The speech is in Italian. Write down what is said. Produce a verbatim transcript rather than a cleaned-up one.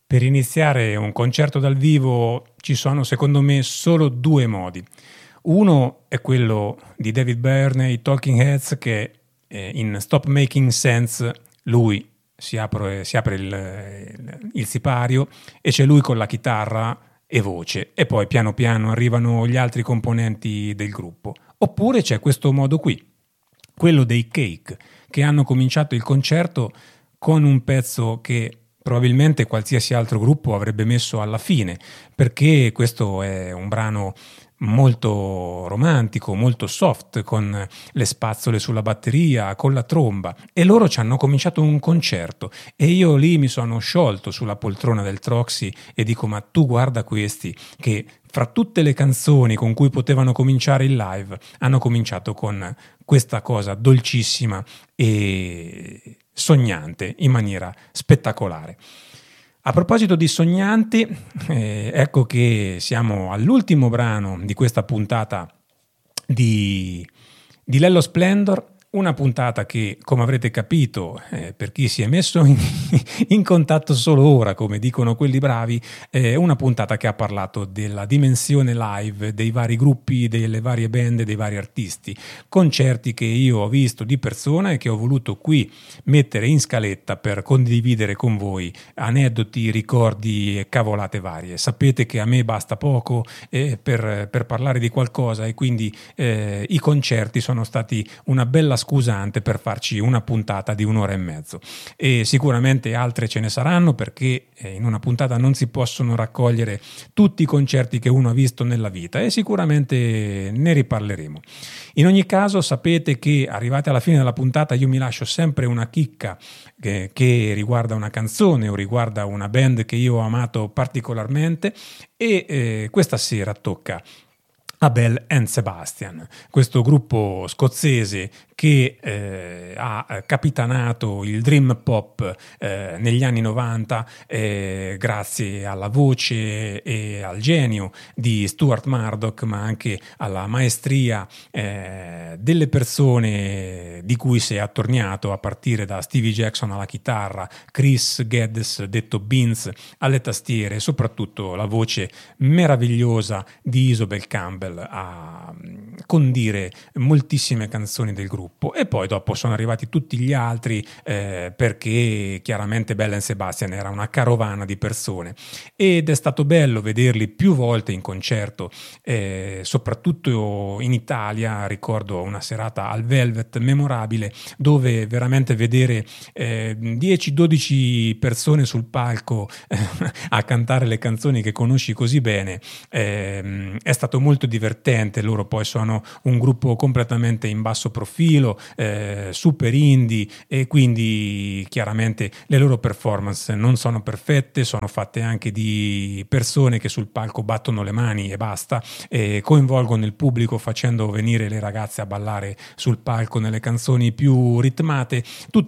Per iniziare un concerto dal vivo ci sono, secondo me, solo due modi. Uno è quello di David Byrne e i Talking Heads, che eh, in Stop Making Sense lui si apre, si apre il, il, il sipario e c'è lui con la chitarra e voce, e poi piano piano arrivano gli altri componenti del gruppo. Oppure c'è questo modo qui, quello dei Cake, che hanno cominciato il concerto con un pezzo che probabilmente qualsiasi altro gruppo avrebbe messo alla fine, perché questo è un brano molto romantico, molto soft, con le spazzole sulla batteria, con la tromba, e loro ci hanno cominciato un concerto e io lì mi sono sciolto sulla poltrona del Troxy e dico: ma tu guarda questi che fra tutte le canzoni con cui potevano cominciare il live hanno cominciato con questa cosa dolcissima e sognante in maniera spettacolare. A proposito di sognanti, eh, ecco che siamo all'ultimo brano di questa puntata di, di Lello Splendor, una puntata che, come avrete capito, eh, per chi si è messo in, in contatto solo ora, come dicono quelli bravi, è una puntata che ha parlato della dimensione live, dei vari gruppi, delle varie band, dei vari artisti, concerti che io ho visto di persona e che ho voluto qui mettere in scaletta per condividere con voi aneddoti, ricordi e cavolate varie. Sapete che a me basta poco eh, per, per parlare di qualcosa, e quindi eh, i concerti sono stati una bella scusante per farci una puntata di un'ora e mezzo, e sicuramente altre ce ne saranno, perché in una puntata non si possono raccogliere tutti i concerti che uno ha visto nella vita, e sicuramente ne riparleremo. In ogni caso, sapete che arrivati alla fine della puntata io mi lascio sempre una chicca che, che riguarda una canzone o riguarda una band che io ho amato particolarmente, e eh, questa sera tocca a Belle and Sebastian, questo gruppo scozzese che eh, ha capitanato il dream pop eh, negli anni novanta eh, grazie alla voce e al genio di Stuart Murdoch, ma anche alla maestria eh, delle persone di cui si è attorniato, a partire da Stevie Jackson alla chitarra, Chris Geddes detto Beans alle tastiere, e soprattutto la voce meravigliosa di Isobel Campbell a condire moltissime canzoni del gruppo. E poi dopo sono arrivati tutti gli altri eh, perché chiaramente Belle and Sebastian era una carovana di persone, ed è stato bello vederli più volte in concerto, eh, soprattutto in Italia. Ricordo una serata al Velvet memorabile, dove veramente vedere eh, dieci dodici persone sul palco eh, a cantare le canzoni che conosci così bene eh, è stato molto divertente. Loro poi sono un gruppo completamente in basso profilo, eh, super indie, e quindi chiaramente le loro performance non sono perfette, sono fatte anche di persone che sul palco battono le mani e basta, e coinvolgono il pubblico facendo venire le ragazze a ballare sul palco nelle canzoni più ritmate. Tutto